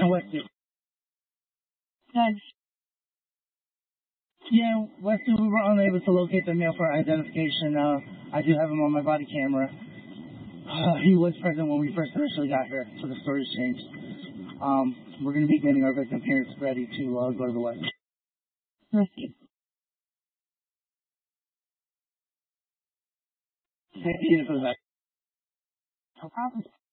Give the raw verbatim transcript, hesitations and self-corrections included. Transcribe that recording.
and Westview. Good. Yeah, Westview, we were unable to locate the male for identification. Uh, I do have him on my body camera. Uh, he was present when we first initially got here, so the story's changed. Um, we're going to be getting our victim parents ready to uh, go to the West. Thank you. Thank you for that. No problem.